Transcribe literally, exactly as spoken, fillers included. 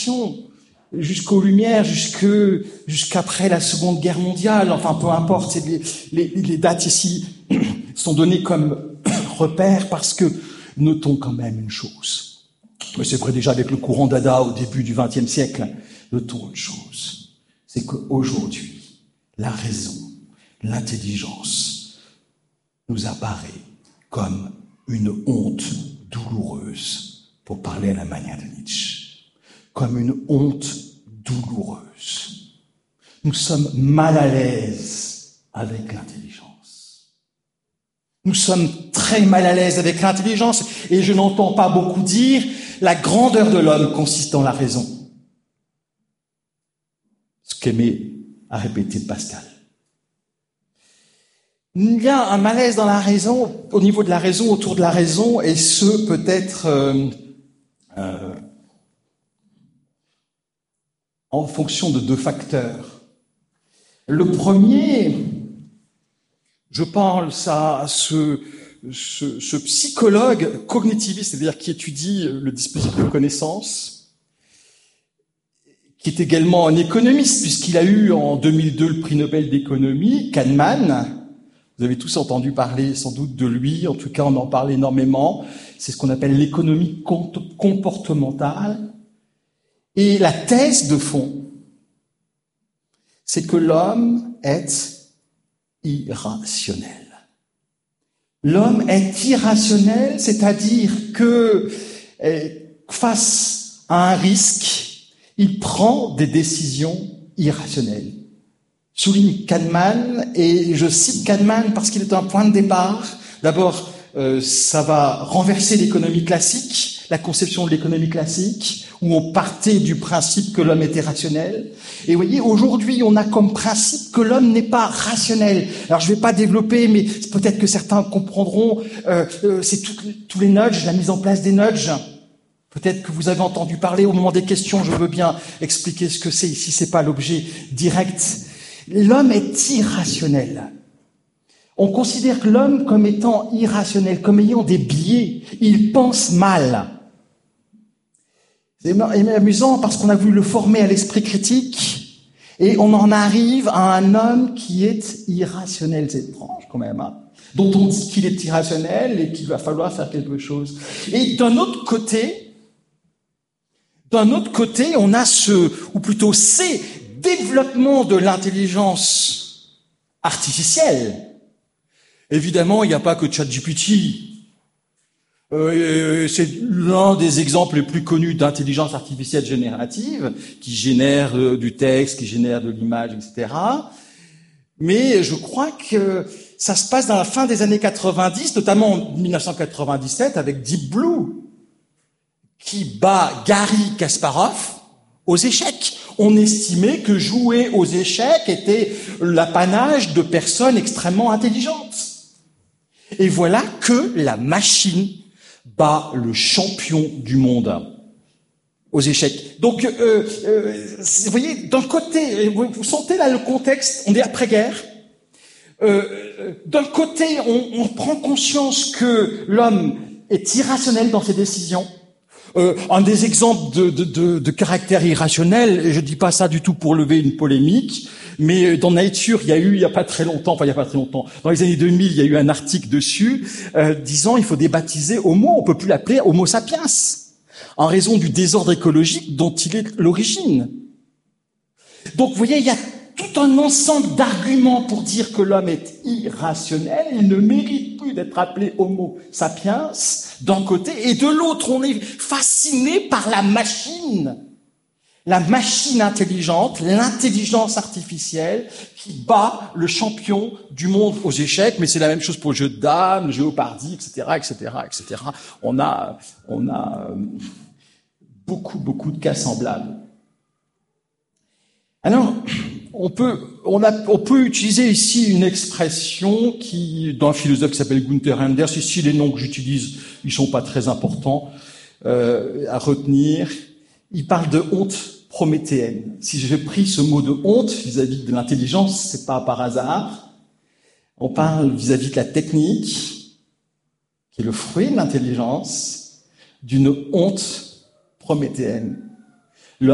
civilisation jusqu'aux Lumières, jusque, jusqu'après la Seconde Guerre mondiale, enfin peu importe, c'est les, les, les dates ici sont données comme repères parce que notons quand même une chose. Mais c'est vrai déjà avec le courant Dada au début du vingtième siècle, notons une chose, c'est qu'aujourd'hui, la raison, l'intelligence nous apparaît comme une honte douloureuse, pour parler à la manière de Nietzsche. Comme une honte douloureuse. Nous sommes mal à l'aise avec l'intelligence. Nous sommes très mal à l'aise avec l'intelligence et je n'entends pas beaucoup dire la grandeur de l'homme consiste dans la raison. Ce qu'aimait à répéter Pascal. Il y a un malaise dans la raison, au niveau de la raison, autour de la raison, et ce peut-être euh, euh, en fonction de deux facteurs. Le premier, je pense à ce, ce, ce psychologue cognitiviste, c'est-à-dire qui étudie le dispositif de connaissance, qui est également un économiste, puisqu'il a eu en deux mille deux le prix Nobel d'économie, Kahneman. Vous avez tous entendu parler sans doute de lui, en tout cas on en parle énormément. C'est ce qu'on appelle l'économie comportementale. Et la thèse de fond, c'est que l'homme est irrationnel. L'homme est irrationnel, c'est-à-dire que face à un risque, il prend des décisions irrationnelles. Souligne Kahneman, et je cite Kahneman parce qu'il est un point de départ. D'abord, euh, ça va renverser l'économie classique, la conception de l'économie classique, où on partait du principe que l'homme était rationnel. Et vous voyez, aujourd'hui, on a comme principe que l'homme n'est pas rationnel. Alors, je ne vais pas développer, mais peut-être que certains comprendront. Euh, euh, c'est tout, tous les nudges, la mise en place des nudges. Peut-être que vous avez entendu parler au moment des questions. Je veux bien expliquer ce que c'est. Ici, c'est pas l'objet direct. L'homme est irrationnel. On considère que l'homme comme étant irrationnel, comme ayant des biais. Il pense mal. C'est amusant parce qu'on a voulu le former à l'esprit critique et on en arrive à un homme qui est irrationnel. C'est étrange quand même, hein, dont on dit qu'il est irrationnel et qu'il va falloir faire quelque chose. Et d'un autre côté, d'un autre côté, on a ce, ou plutôt ces développement de l'intelligence artificielle. Évidemment, il n'y a pas que ChatGPT. Euh, c'est l'un des exemples les plus connus d'intelligence artificielle générative, qui génère euh, du texte, qui génère de l'image, et cetera. Mais je crois que ça se passe dans la fin des années quatre-vingt-dix, notamment en dix-neuf cent quatre-vingt-dix-sept, avec Deep Blue, qui bat Garry Kasparov aux échecs. On estimait que jouer aux échecs était l'apanage de personnes extrêmement intelligentes. Et voilà que la machine bat le champion du monde aux échecs. Donc, euh, euh, vous voyez, d'un côté, vous, vous sentez là le contexte, on est après-guerre. Euh, d'un côté, on, on prend conscience que l'homme est irrationnel dans ses décisions. Euh, un des exemples de, de, de, de caractère irrationnel, et je dis pas ça du tout pour lever une polémique, mais dans Nature, il y a eu, il y a pas très longtemps, enfin il y a pas très longtemps, dans les années deux mille, il y a eu un article dessus euh, disant il faut débaptiser Homo, on peut plus l'appeler Homo sapiens, en raison du désordre écologique dont il est l'origine. Donc vous voyez, il y a tout un ensemble d'arguments pour dire que l'homme est irrationnel, il ne mérite plus d'être appelé Homo sapiens, d'un côté, et de l'autre, on est fasciné par la machine, la machine intelligente, l'intelligence artificielle qui bat le champion du monde aux échecs, mais c'est la même chose pour le jeu de dames, le Jeopardy, et cetera, et cetera, et cetera. On a, on a beaucoup, beaucoup de cas semblables. Alors, on peut, on a, on peut utiliser ici une expression qui, d'un philosophe qui s'appelle Gunther Anders. Ici, les noms que j'utilise, ils sont pas très importants euh, à retenir. Il parle de honte prométhéenne. Si j'ai pris ce mot de honte vis-à-vis de l'intelligence, c'est pas par hasard. On parle vis-à-vis de la technique, qui est le fruit de l'intelligence, d'une honte prométhéenne.